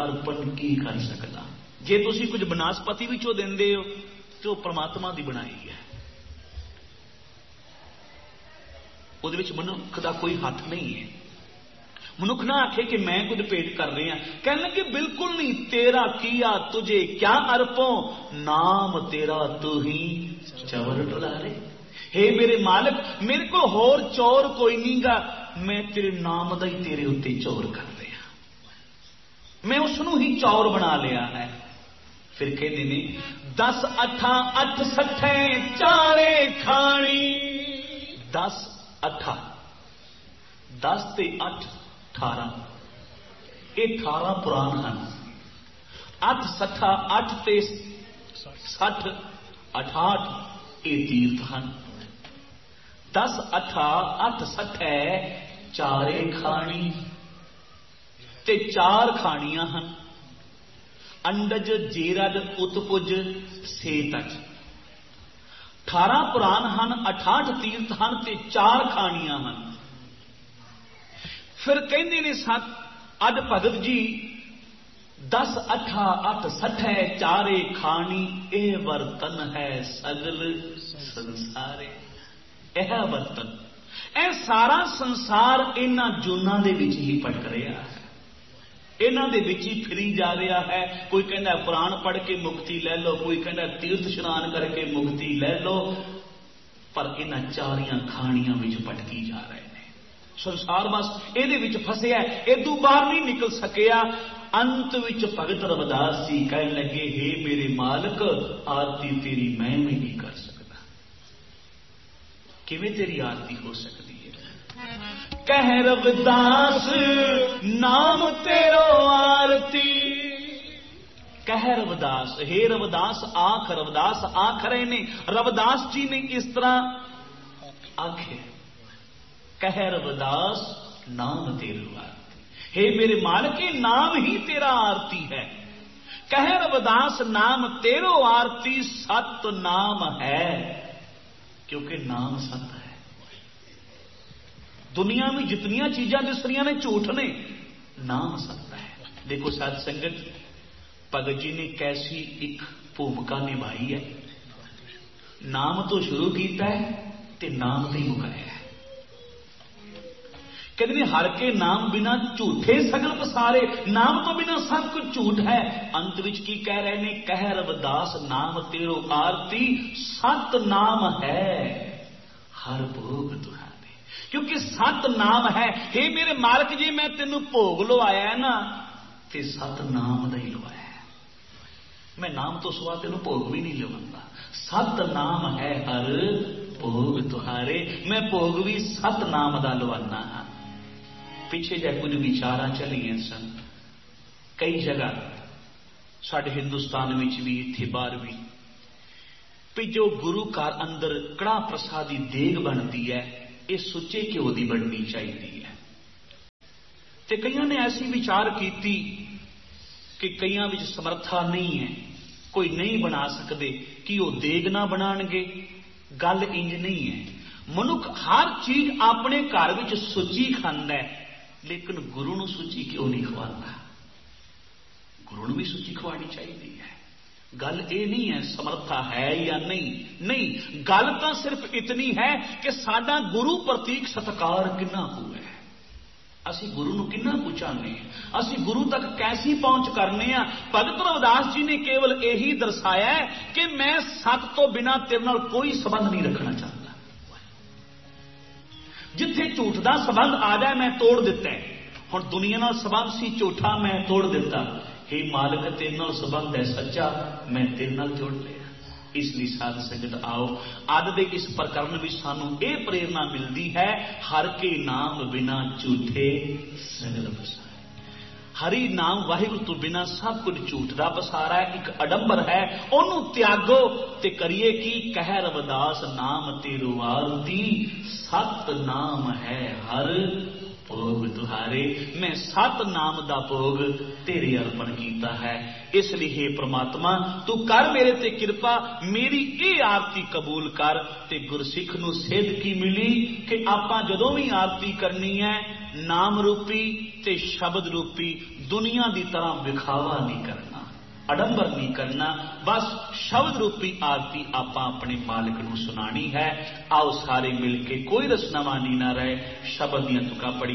अर्पण की कर सकदा। जे तुसी कुछ बनस्पति विचों दिंदे हो तो परमात्मा दी बनाई है, उहदे विच मनुख दा कोई हथ नहीं है। मनुख ना आखे कि मैं कुछ भेंट कर रहे हैं, कहने लगे बिल्कुल नहीं, तेरा किया तुझे क्या अर्पों, नाम तेरा तू ही चवर डुलारे। हे मेरे मालिक, मेरे को होर चौर कोई नहीं गा, मैं तेरे नाम दा ही तेरे उत्ते चौर कर दिया, मैं उसनू ही चौर बना लिया है। फिर कहते ने 10 अठा 8 सठे चारे खानी। 10 अठा 10 ते 8 18, ये 18 पुराण हैं। 8 सठा 8 ते 60 68 ये तीर्थ हैं। 10 अठा 8 सठे चारे खानी ते 4 खानियां हैं। अंडज जेरज उत्पुज सेतज। 18 पुराण हैं, 68 तीर्थ हैं ते 4 खानियां हैं। फिर कहते ने सत अज भगत जी 10 अठा 8 सठे चारे खानी, यह बर्तन है सगल संसारे। यह बर्तन, यह सारा संसार इन्हां जूनां दे विच ही भटक रहा है, इन्हां दे विच ही फिरी जा रहा है। कोई कहता पुराण पढ़ के मुक्ति ले लो, कोई कहता तीर्थ स्नान करके मुक्ति ले लो, पर इन्हां चारियां खानियां विच भटकी जा रहे हैं। संसार बस ਇਹਦੇ ਵਿੱਚ फसिया, इदू बाहर नहीं निकल सकिया। अंत विच भगत रविदास जी कहने लगे, हे मेरे मालिक, आरती तेरी मैं भी नहीं कर सकता। किवें तेरी आरती हो सकती है? कह रविदास नाम तेरो आरती। कह रविदास, हे रविदास आख, रविदास आख रहे ने। रविदास जी ने इस तरह आखे, कह रविदास नाम तेरो आरती। हे मेरे मालिक, नाम ही तेरा आरती है। कह रविदास नाम तेरो आरती, सत नाम है, क्योंकि नाम सत है। दुनिया में जितनियां चीजां दिस रही ने झूठ ने, नाम सत है। देखो साध संगत, भगत जी ने कैसी एक भूमिका निभाई है। नाम तो शुरू किया है ते नाम तो ही मुकाया है। कहते हर के नाम बिना झूठे सगल पसारे, नाम तो बिना सब कुछ झूठ है। अंत विच की कह रहे ने, कह रविदास नाम तेरो आरती, सत नाम है हर भोग तुहारे। क्योंकि सत नाम है। हे मेरे मालिक जी, मैं तेनू भोग लवाया है ना, ते सत नाम दा ही लवाया है। मैं नाम तो सिवा तेनू भोग भी नहीं लवांगा। सत नाम है हर भोग तुहारे, मैं भोग भी सत नाम दा लवाना हाँ। पिछे जै कुछ विचारा चलिए सन, कई जगह साडे हिंदुस्तान में भी, इत्थे बाहर भी, भी जो गुरु घर अंदर कड़ा प्रसादी देग बनती है, ये सुच्चे घ्यो की बननी चाहिए है। ते कईयां ने ऐसी विचार की कि कईयां विच समर्था नहीं है, कोई नहीं बना सकते, कि वो देग ना बनाणगे। गल इंज नहीं है। मनुख हर चीज अपने घर विच सुची खांदा है, लेकिन गुरु नूं सुची क्यों नहीं खवाता? गुरु नूं भी सुची खवानी चाहिए है। गल ये नहीं है समर्था है या नहीं, नहीं, गल तो सिर्फ इतनी है कि साडा गुरु प्रतीक सत्कार कितना कु है। असी गुरु नूं कितना कु चाहते हैं, असी गुरु तक कैसी पहुंच करने आ। भगत रविदास जी ने केवल यही दर्शाया है कि मैं सत तो बिना तेरे नाल कोई संबंध नहीं रखना चाहता। जिथे झूठ का संबंध आ जाए मैं तोड़ दिता है। हुण दुनिया नाल संबंध सी झूठा, मैं तोड़ दिता। हे मालिक, तेरे नाल संबंध है सच्चा, मैं तेरे नाल जोड़ लिया। इसलिए साध संगत आओ, अज दे इस प्रकरण में सानू ये प्रेरणा मिलती है, हर के नाम बिना झूठे सगल पसारे। हरि नाम वाहिगुरू तो बिना सब कुछ झूठ का पसारा है, एक अडंबर है। ओनू त्यागो ते करिए की, कह रविदास नाम तेरो आरती, सत नाम है हर भोग तुहारे। मैं सत नाम दा भोग तेरे अर्पण किया है। इसलिए हे परमात्मा, तू कर मेरे ते कृपा, मेरी ये आरती कबूल कर। ते गुरसिख नूं सेध की मिली कि आपां जदों भी आरती करनी है, नाम रूपी ते शब्द रूपी दुनिया की तरह विखावा नहीं करना, अडंबर नहीं करना। बस शब्द रूपी आरती आप अपने मालिक नूं सुनानी है। आओ सारे मिल के, कोई रसनावानी ना रहे, शब्द दियां तुकां पढ़ी